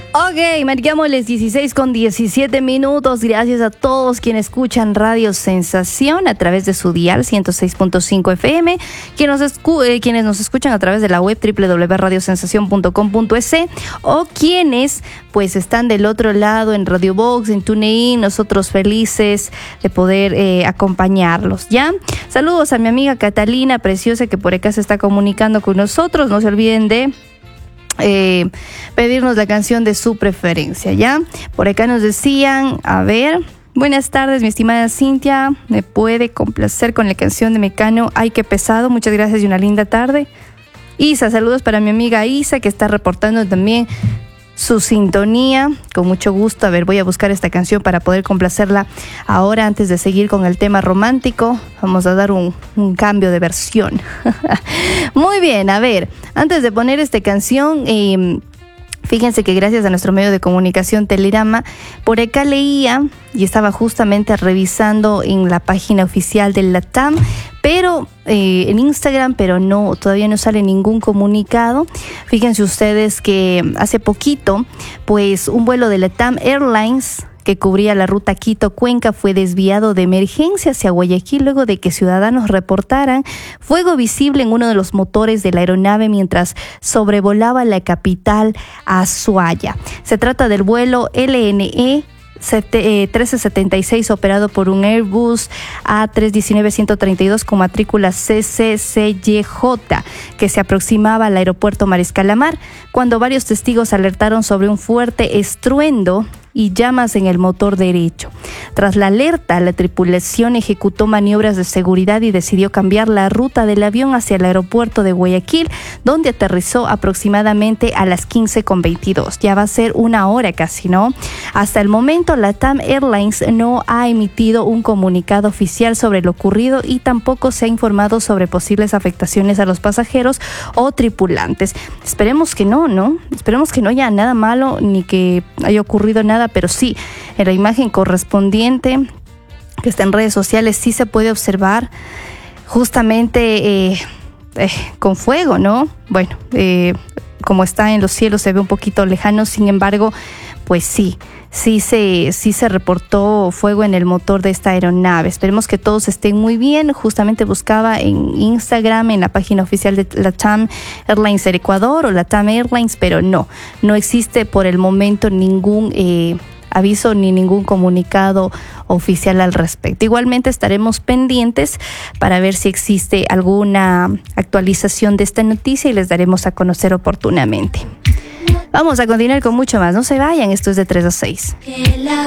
Ok, marcamos las 16:17. Gracias a todos quienes escuchan Radio Sensación a través de su dial 106.5 FM, quienes nos escuchan a través de la web www.radiosensacion.com.es o quienes pues están del otro lado en Radio Box, en TuneIn. Nosotros felices de poder acompañarlos, ¿ya? Saludos a mi amiga Catalina preciosa que por acá se está comunicando con nosotros. No se olviden de pedirnos la canción de su preferencia, ¿ya? Por acá nos decían, a ver, buenas tardes, mi estimada Cintia, ¿me puede complacer con la canción de Mecano, Ay, qué pesado? Muchas gracias y una linda tarde. Isa, saludos para mi amiga Isa, que está reportando también su sintonía, con mucho gusto. A ver, voy a buscar esta canción para poder complacerla ahora antes de seguir con el tema romántico. Vamos a dar un cambio de versión. Muy bien, a ver, antes de poner esta canción, fíjense que gracias a nuestro medio de comunicación Telerama, por acá leía y estaba justamente revisando en la página oficial del LATAM, pero en Instagram, pero no, todavía no sale ningún comunicado. Fíjense ustedes que hace poquito, pues un vuelo de LATAM Airlines que cubría la ruta Quito-Cuenca fue desviado de emergencia hacia Guayaquil luego de que ciudadanos reportaran fuego visible en uno de los motores de la aeronave mientras sobrevolaba la capital Azuaya. Se trata del vuelo LNE 1376 operado por un Airbus A319-132 con matrícula CCCYJ que se aproximaba al aeropuerto Mariscal Amar cuando varios testigos alertaron sobre un fuerte estruendo y llamas en el motor derecho. Tras la alerta, la tripulación ejecutó maniobras de seguridad y decidió cambiar la ruta del avión hacia el aeropuerto de Guayaquil, donde aterrizó aproximadamente a las 15:22. Ya va a ser una hora casi, ¿no? Hasta el momento, LATAM Airlines no ha emitido un comunicado oficial sobre lo ocurrido y tampoco se ha informado sobre posibles afectaciones a los pasajeros o tripulantes. Esperemos que no, ¿no? Esperemos que no haya nada malo ni que haya ocurrido nada, pero sí, en la imagen correspondiente que está en redes sociales sí se puede observar justamente con fuego, ¿no? Bueno, como está en los cielos se ve un poquito lejano, sin embargo, pues sí se reportó fuego en el motor de esta aeronave. Esperemos que todos estén muy bien. Justamente buscaba en Instagram, en la página oficial de LATAM Airlines Ecuador o LATAM Airlines, pero no existe por el momento ningún aviso ni ningún comunicado oficial al respecto. Igualmente estaremos pendientes para ver si existe alguna actualización de esta noticia y les daremos a conocer oportunamente. Vamos a continuar con mucho más. No se vayan, esto es de 3 a 6.